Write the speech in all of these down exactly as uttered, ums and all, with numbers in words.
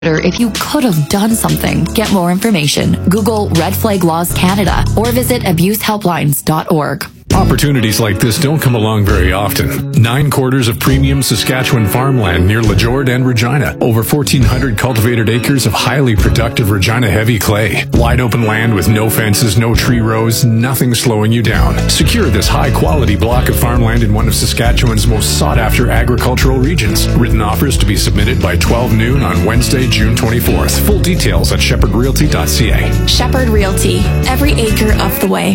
If you could have done something, get more information. Google Red Flag Laws Canada or visit abuse helplines dot org. Opportunities like this don't come along very often. Nine quarters of premium Saskatchewan farmland near LaJord and Regina. Over fourteen hundred cultivated acres of highly productive Regina heavy clay. Wide open land with no fences, no tree rows, nothing slowing you down. Secure this high quality block of farmland in one of Saskatchewan's most sought after agricultural regions. Written offers to be submitted by twelve noon on Wednesday, June twenty-fourth. Full details at shepherd realty dot c a. Shepherd Realty, every acre of the way.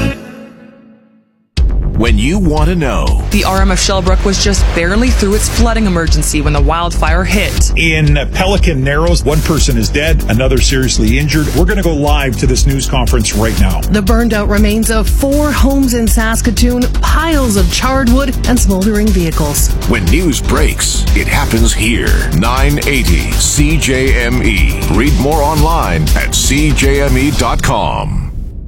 When you want to know. The R M F Shellbrook was just barely through its flooding emergency when the wildfire hit. In Pelican Narrows, one person is dead, another seriously injured. We're going to go live to this news conference right now. The burned out remains of four homes in Saskatoon, piles of charred wood, and smoldering vehicles. When news breaks, it happens here. nine eighty C J M E. Read more online at c j m e dot com.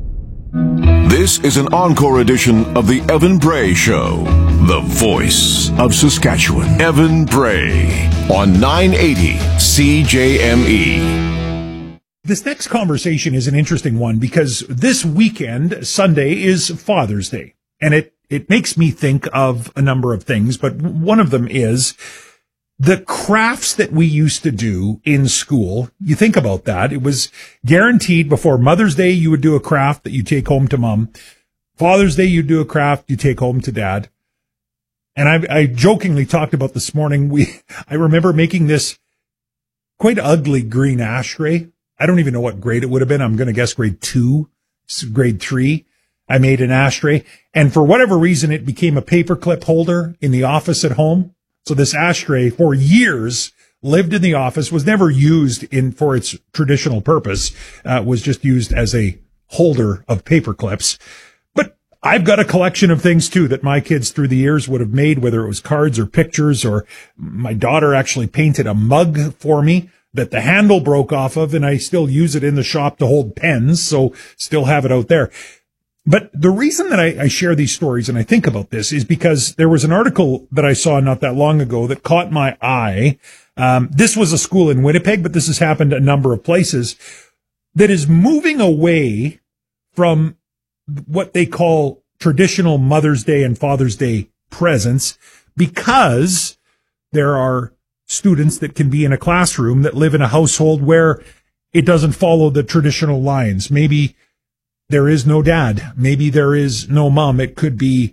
This is an encore edition of the Evan Bray Show, the voice of Saskatchewan. Evan Bray on nine eighty C J M E. This next conversation is an interesting one because this weekend, Sunday, is Father's Day. And it, it makes me think of a number of things, but one of them is the crafts that we used to do in school. You think about that. It was guaranteed before Mother's Day, you would do a craft that you take home to mom. Father's Day, you do a craft you take home to dad. And I, I jokingly talked about this morning. We, I remember making this quite ugly green ashtray. I don't even know what grade it would have been. I'm going to guess grade two, grade three. I made an ashtray. And for whatever reason, it became a paperclip holder in the office at home. So this ashtray for years lived in the office, was never used in for its traditional purpose, uh, was just used as a holder of paper clips. But I've got a collection of things too that my kids through the years would have made, whether it was cards or pictures, or my daughter actually painted a mug for me that the handle broke off of, and I still use it in the shop to hold pens, so still have it out there. But the reason that I, I share these stories and I think about this is because there was an article that I saw not that long ago that caught my eye. Um, this was a school in Winnipeg, but this has happened a number of places, that is moving away from what they call traditional Mother's Day and Father's Day presents, because there are students that can be in a classroom that live in a household where it doesn't follow the traditional lines. Maybe there is no dad. Maybe there is no mom. It could be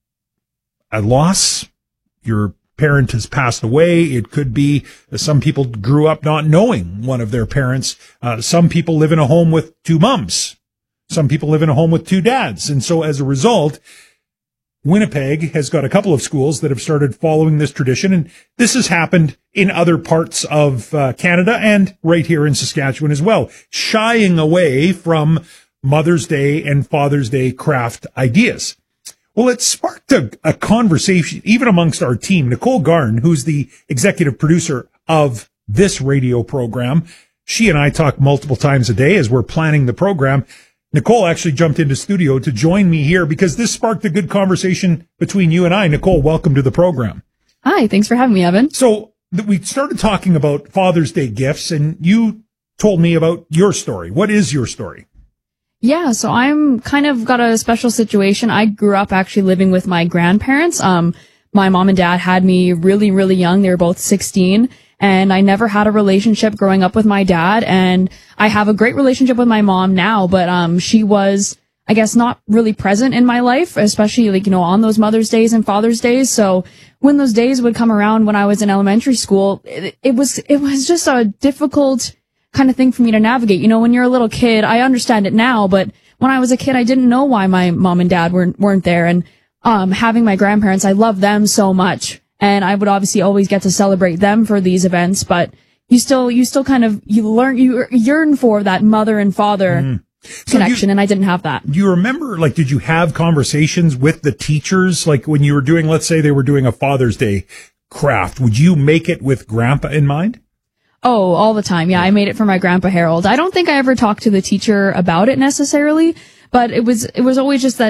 a loss. Your parent has passed away. It could be some people grew up not knowing one of their parents. Uh, some people live in a home with two moms. Some people live in a home with two dads. And so as a result, Winnipeg has got a couple of schools that have started following this tradition. And this has happened in other parts of uh, Canada and right here in Saskatchewan as well, shying away from Mother's Day and Father's Day craft ideas. Well, it sparked a, a conversation even amongst our team. Nicole Garn, who's the executive producer of this radio program, she and I talk multiple times a day as we're planning the program. Nicole actually jumped into studio to join me here because this sparked a good conversation between you and I. Nicole, welcome to the program. Hi, thanks for having me, Evan. So th- we started talking about Father's Day gifts, and you told me about your story. What is your story? Yeah, so I'm kind of got a special situation. I grew up actually living with my grandparents. Um, my mom and dad had me really, really young. They were both sixteen, and I never had a relationship growing up with my dad. And I have a great relationship with my mom now, but um, she was, I guess, not really present in my life, especially like, you know, on those Mother's Days and Father's Days. So when those days would come around when I was in elementary school, it, it was it was just a difficult kind of thing for me to navigate. You know, when you're a little kid, I understand it now, but when I was a kid, I didn't know why my mom and dad weren't, weren't there. And, um, having my grandparents, I love them so much. And I would obviously always get to celebrate them for these events, but you still, you still kind of, you learn, you yearn for that mother and father mm. connection. So you, and I didn't have that. Do you remember, like, did you have conversations with the teachers? Like when you were doing, let's say they were doing a Father's Day craft, would you make it with grandpa in mind? Oh, all the time. Yeah, I made it for my grandpa Harold. I don't think I ever talked to the teacher about it necessarily, but it was, it was always just that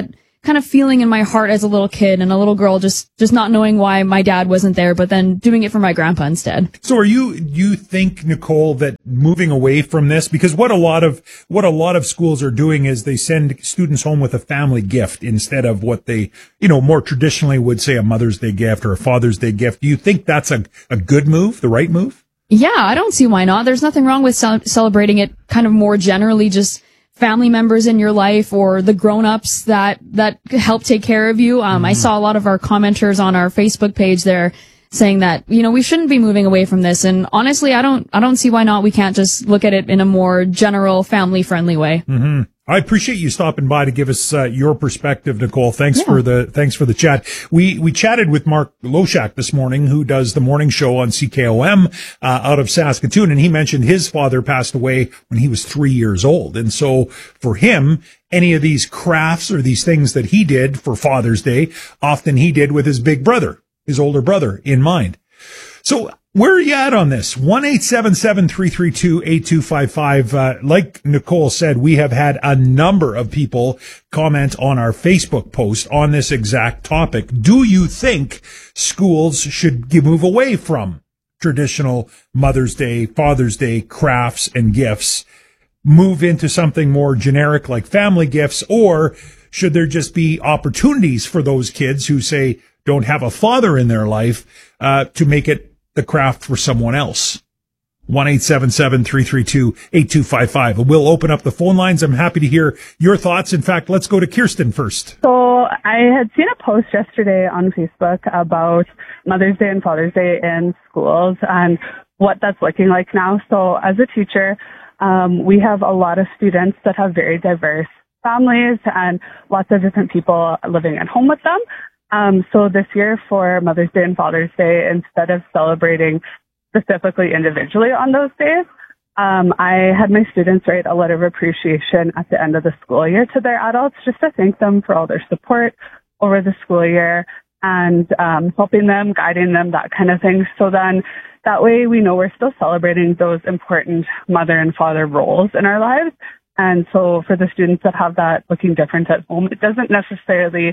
kind of feeling in my heart as a little kid and a little girl, just, just not knowing why my dad wasn't there, but then doing it for my grandpa instead. So are you, you think, Nicole, that moving away from this, because what a lot of, what a lot of schools are doing is they send students home with a family gift instead of what they, you know, more traditionally would say a Mother's Day gift or a Father's Day gift. Do you think that's a, a good move, the right move? Yeah, I don't see why not. There's nothing wrong with ce- celebrating it kind of more generally, just family members in your life or the grown-ups that, that help take care of you. Um, mm-hmm. I saw a lot of our commenters on our Facebook page there saying that, you know, we shouldn't be moving away from this. And honestly, I don't, I don't see why not. We can't just look at it in a more general, family-friendly way. Mm-hmm. I appreciate you stopping by to give us uh, your perspective, Nicole. Thanks yeah. for the thanks for the chat. We we chatted with Mark Loshak this morning, who does the morning show on C K O M uh, out of Saskatoon, and he mentioned his father passed away when he was three years old, and so for him, any of these crafts or these things that he did for Father's Day, often he did with his big brother, his older brother, in mind. So where are you at on this? one eight seven seven, three three two, eight two five five. Uh, like Nicole said, we have had a number of people comment on our Facebook post on this exact topic. Do you think schools should move away from traditional Mother's Day, Father's Day crafts and gifts, move into something more generic like family gifts, or should there just be opportunities for those kids who say don't have a father in their life uh, to make it the craft for someone else? one eight seven seven, three three two, eight two five five. We'll open up the phone lines. I'm happy to hear your thoughts. In fact, let's go to Kirsten first. So I had seen a post yesterday on Facebook about Mother's Day and Father's Day in schools and what that's looking like now. So as a teacher, um, we have a lot of students that have very diverse families and lots of different people living at home with them. Um, so this year for Mother's Day and Father's Day, instead of celebrating specifically individually on those days, um, I had my students write a letter of appreciation at the end of the school year to their adults, just to thank them for all their support over the school year and um, helping them, guiding them, that kind of thing. So then that way we know we're still celebrating those important mother and father roles in our lives. And so for the students that have that looking different at home, it doesn't necessarily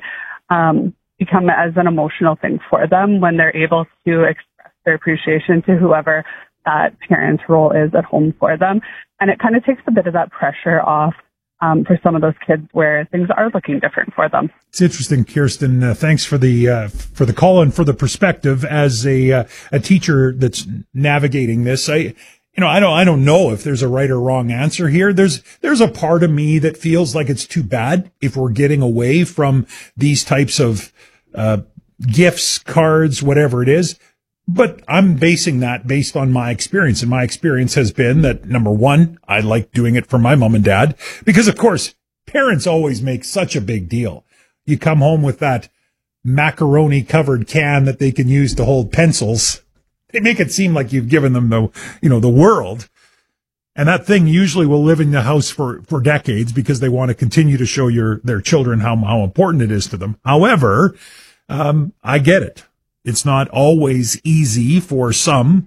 um become as an emotional thing for them when they're able to express their appreciation to whoever that parent role is at home for them. And it kind of takes a bit of that pressure off um, for some of those kids where things are looking different for them. It's interesting, Kirsten. Uh, thanks for the uh, for the call and for the perspective as a uh, a teacher that's navigating this. I You know, I don't, I don't know if there's a right or wrong answer here. There's, there's a part of me that feels like it's too bad if we're getting away from these types of, uh, gifts, cards, whatever it is. But I'm basing that based on my experience. And my experience has been that, number one, I like doing it for my mom and dad because, of course, parents always make such a big deal. You come home with that macaroni covered can that they can use to hold pencils. They make it seem like you've given them the, you know, the world. And that thing usually will live in the house for, for decades because they want to continue to show your, their children how, how important it is to them. However, um, I get it. It's not always easy for some,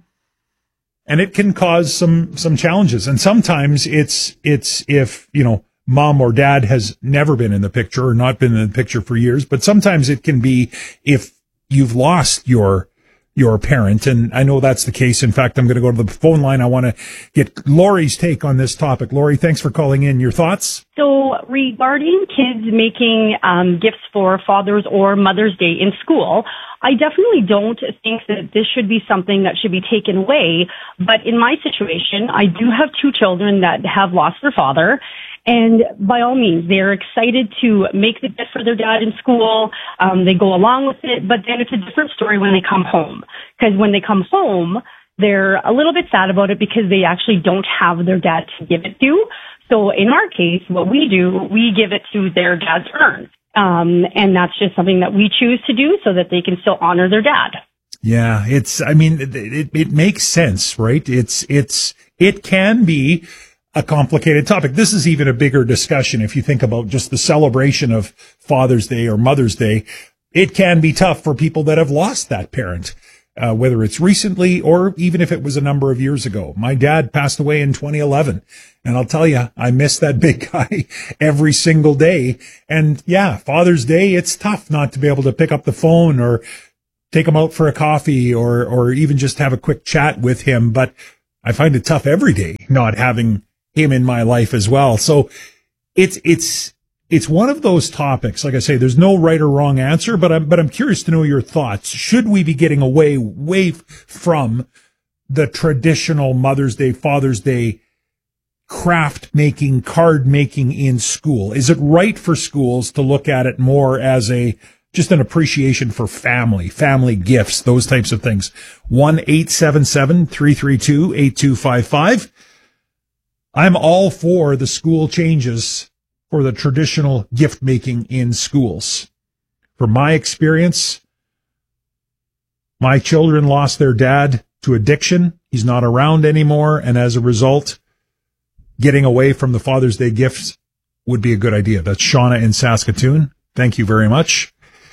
and it can cause some, some challenges. And sometimes it's, it's if, you know, mom or dad has never been in the picture or not been in the picture for years, but sometimes it can be if you've lost your your parent. And I know that's the case. In fact, I'm going to go to the phone line. I want to get Lori's take on this topic. Lori, thanks for calling in. Your thoughts? So regarding kids making um, gifts for Father's or Mother's Day in school, I definitely don't think that this should be something that should be taken away. But in my situation, I do have two children that have lost their father. And by all means, they're excited to make the gift for their dad in school. Um, they go along with it, but then it's a different story when they come home. Because when they come home, they're a little bit sad about it because they actually don't have their dad to give it to. So in our case, what we do, we give it to their dad's urn. Um, and that's just something that we choose to do so that they can still honor their dad. Yeah, it's, I mean, it, it, it makes sense, right? It's, it's, it can be a complicated topic. This is even a bigger discussion. If you think about just the celebration of Father's Day or Mother's Day, it can be tough for people that have lost that parent. uh, whether it's recently or even if it was a number of years ago. My dad passed away in twenty eleven, and I'll tell you, I miss that big guy every single day. And yeah, Father's Day, it's tough not to be able to pick up the phone or take him out for a coffee or, or even just have a quick chat with him. But I find it tough every day not having him in my life as well. So it's, it's, it's one of those topics. Like I say, there's no right or wrong answer, but I'm, but I'm curious to know your thoughts. Should we be getting away, way from the traditional Mother's Day, Father's Day craft making, card making in school? Is it right for schools to look at it more as a, just an appreciation for family, family gifts, those types of things? one eight seven seven, three three two, eight two five five. I'm all for the school changes for the traditional gift making in schools. From my experience, my children lost their dad to addiction. He's not around anymore. And as a result, getting away from the Father's Day gifts would be a good idea. That's Shauna in Saskatoon. Thank you very much.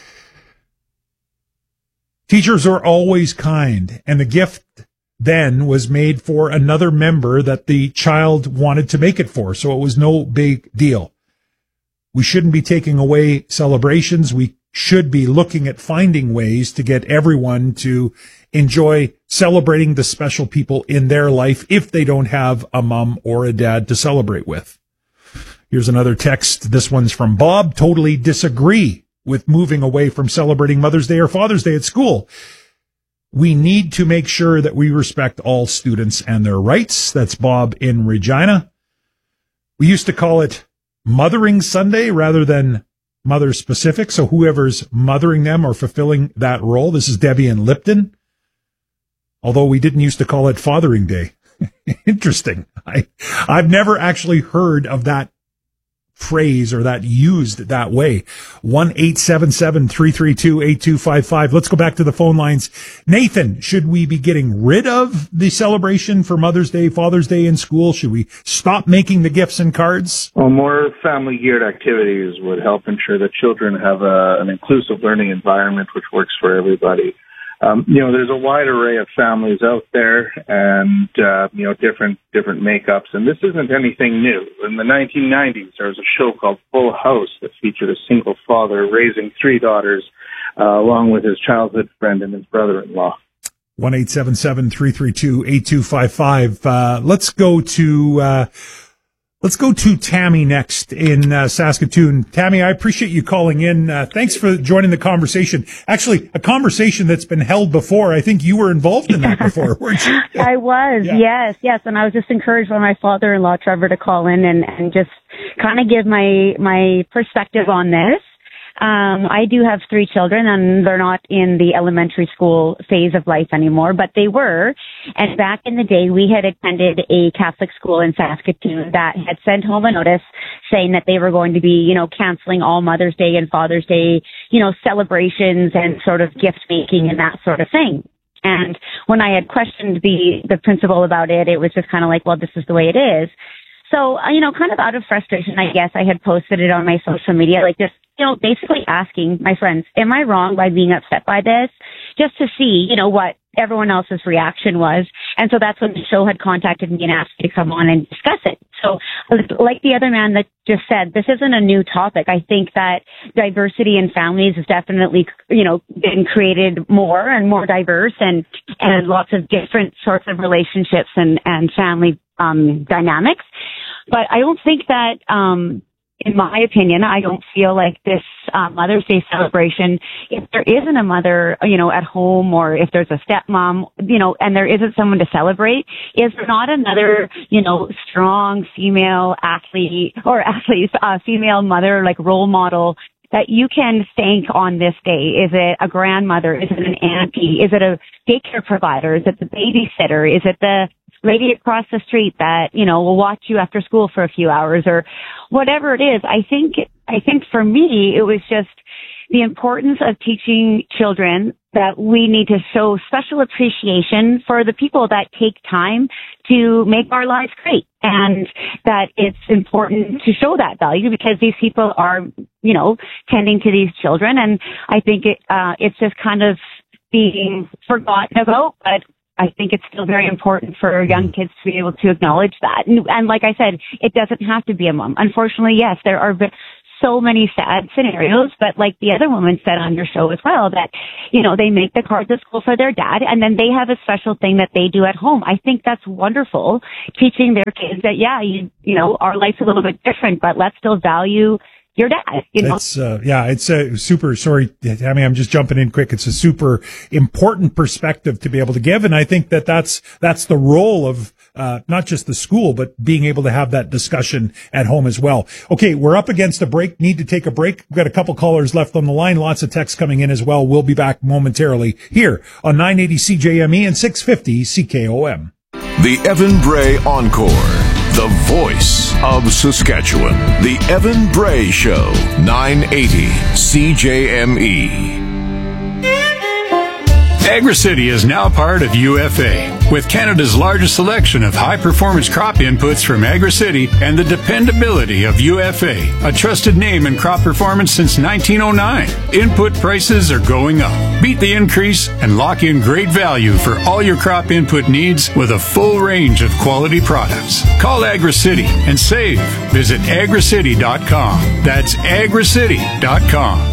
Teachers are always kind, and the gift then was made for another member that the child wanted to make it for, so it was no big deal. We shouldn't be taking away celebrations. We should be looking at finding ways to get everyone to enjoy celebrating the special people in their life if they don't have a mom or a dad to celebrate with. Here's another text. This one's from Bob. Totally disagree with moving away from celebrating Mother's Day or Father's Day at school. We need to make sure that we respect all students and their rights. That's Bob in Regina. We used to call it Mothering Sunday rather than mother specific. So whoever's mothering them or fulfilling that role. This is Debbie in Lipton. Although we didn't used to call it Fathering Day. Interesting. I, I've never actually heard of that phrase or that used that way. one eight seven seven, three three two, eight two five five. Let's go back to the phone lines. Nathan, should we be getting rid of the celebration for Mother's Day, Father's Day in school? Should we stop making the gifts and cards? Well, more family-geared activities would help ensure that children have a, an inclusive learning environment which works for everybody. Um, you know, there's a wide array of families out there and, uh, you know, different, different makeups. And this isn't anything new. In the nineteen nineties, there was a show called Full House that featured a single father raising three daughters, uh, along with his childhood friend and his brother-in-law. one eight seven seven, three three two, eight two five five. Uh, let's go to, uh, Let's go to Tammy next in uh, Saskatoon. Tammy, I appreciate you calling in. Uh, thanks for joining the conversation. Actually, a conversation that's been held before. I think you were involved in that before, weren't you? I was, yeah. yes, yes. And I was just encouraged by my father-in-law, Trevor, to call in and, and just kind of give my, my perspective on this. Um, I do have three children, and they're not in the elementary school phase of life anymore, but they were. And back in the day, we had attended a Catholic school in Saskatoon that had sent home a notice saying that they were going to be, you know, canceling all Mother's Day and Father's Day, you know, celebrations and sort of gift making and that sort of thing. And when I had questioned the, the principal about it, it was just kind of like, well, this is the way it is. So, you know, kind of out of frustration, I guess, I had posted it on my social media, like just, you know, basically asking my friends, am I wrong by being upset by this? Just to see, you know, what everyone else's reaction was. And so that's when the show had contacted me and asked me to come on and discuss it. So like the other man that just said, this isn't a new topic. I think that diversity in families has definitely, you know, been created more and more diverse and, and lots of different sorts of relationships and, and family um, dynamics. But I don't think that, um, in my opinion, I don't feel like this uh, Mother's Day celebration, if there isn't a mother, you know, at home or if there's a stepmom, you know, and there isn't someone to celebrate, is there not another, you know, strong female athlete or athlete, uh, female mother, like role model that you can thank on this day? Is it a grandmother? Is it an auntie? Is it a daycare provider? Is it the babysitter? Is it the lady across the street that, you know, will watch you after school for a few hours or whatever it is? I think, I think for me, it was just the importance of teaching children that we need to show special appreciation for the people that take time to make our lives great, and that it's important to show that value because these people are, you know, tending to these children. And I think it, uh, it's just kind of being forgotten about, but I think it's still very important for young kids to be able to acknowledge that. And, and like I said, it doesn't have to be a mom. Unfortunately, yes, there are so many sad scenarios, but like the other woman said on your show as well, that, you know, they make the cards at school for their dad, and then they have a special thing that they do at home. I think that's wonderful, teaching their kids that, yeah, you, you know, our life's a little bit different, but let's still value your dad, you know. It's, uh, yeah, it's a super, sorry, Tammy, I'm just jumping in quick. It's a super important perspective to be able to give. And I think that that's, that's the role of, uh, not just the school, but being able to have that discussion at home as well. Okay. We're up against a break. Need to take a break. We've got a couple callers left on the line. Lots of texts coming in as well. We'll be back momentarily here on nine eighty C J M E and six fifty C K O M. The Evan Bray Encore. The voice of Saskatchewan. The Evan Bray Show. nine eighty C J M E. AgriCity is now part of U F A. With Canada's largest selection of high-performance crop inputs from AgriCity and the dependability of U F A, a trusted name in crop performance since nineteen oh nine. Input prices are going up. Beat the increase and lock in great value for all your crop input needs with a full range of quality products. Call AgriCity and save. Visit agri city dot com. That's agri city dot com.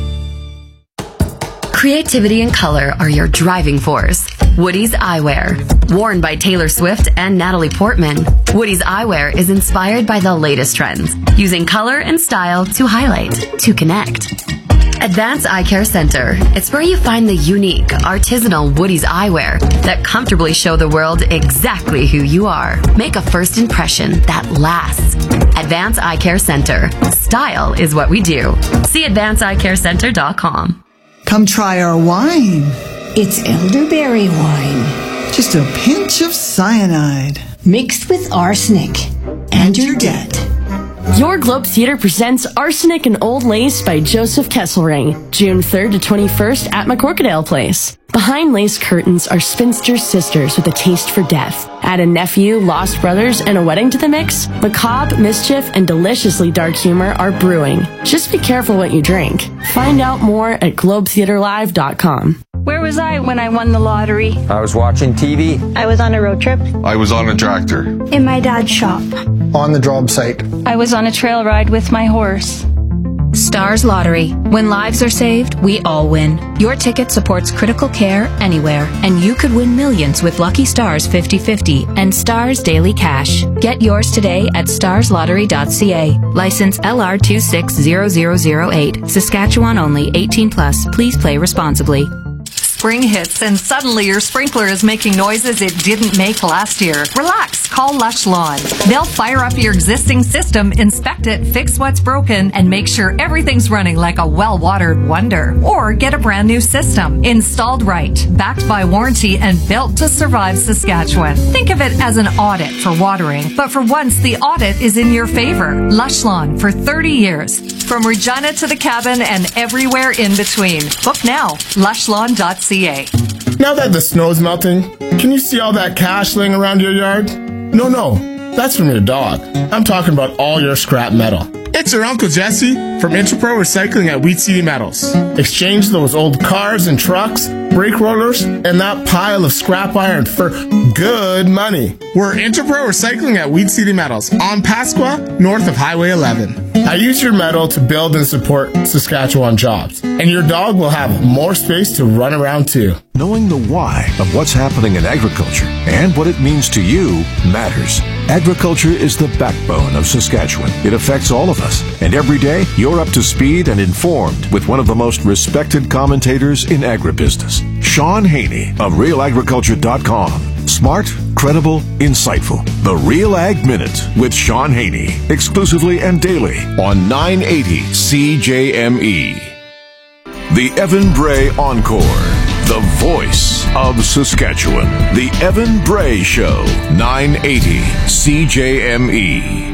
Creativity and color are your driving force. Woody's Eyewear. Worn by Taylor Swift and Natalie Portman, Woody's Eyewear is inspired by the latest trends, using color and style to highlight, to connect. Advanced Eye Care Center. It's where you find the unique, artisanal Woody's Eyewear that comfortably show the world exactly who you are. Make a first impression that lasts. Advanced Eye Care Center. Style is what we do. See advanced eye care center dot com. Come try our wine. It's elderberry wine. Just a pinch of cyanide. Mixed with arsenic. And you're dead. Your Globe Theatre presents Arsenic and Old Lace by Joseph Kesselring, June third to twenty-first at McCorkadale Place. Behind lace curtains are spinster sisters with a taste for death. Add a nephew, lost brothers, and a wedding to the mix. Macabre, mischief, and deliciously dark humor are brewing. Just be careful what you drink. Find out more at globe theatre live dot com. Where was I when I won the lottery? I was watching T V. I was on a road trip. I was on a tractor. In my dad's shop. On the job site. I was on a trail ride with my horse. Stars Lottery. When lives are saved, we all win. Your ticket supports critical care anywhere, and you could win millions with Lucky Stars fifty fifty and Stars Daily Cash. Get yours today at stars lottery dot c a. License L R two six zero zero zero eight. Saskatchewan only. eighteen plus. Please play responsibly. Spring hits and suddenly your sprinkler is making noises it didn't make last year. Relax, call Lush Lawn. They'll fire up your existing system, inspect it, fix what's broken, and make sure everything's running like a well-watered wonder. Or get a brand new system, installed right, backed by warranty, and built to survive Saskatchewan. Think of it as an audit for watering, but for once the audit is in your favor. Lush Lawn for thirty years. From Regina to the cabin and everywhere in between. Book now, lush lawn dot c a. Now that the snow's melting, can you see all that cash laying around your yard? No, no, that's from your dog. I'm talking about all your scrap metal. It's your Uncle Jesse from Interpro Recycling at Wheat City Metals. Exchange those old cars and trucks, brake rollers, and that pile of scrap iron for good money. We're Interpro Recycling at Wheat City Metals on Pasqua, north of Highway eleven. I use your metal to build and support Saskatchewan jobs, and your dog will have more space to run around too. Knowing the why of what's happening in agriculture and what it means to you matters. Agriculture is the backbone of Saskatchewan. It affects all of us. And every day, you're up to speed and informed with one of the most respected commentators in agribusiness, Sean Haney of real agriculture dot com. Smart, credible, insightful. The Real Ag Minute with Sean Haney, exclusively and daily on nine eighty C J M E. The Evan Bray Encore. The voice of Saskatchewan. The Evan Bray Show. nine eighty C J M E.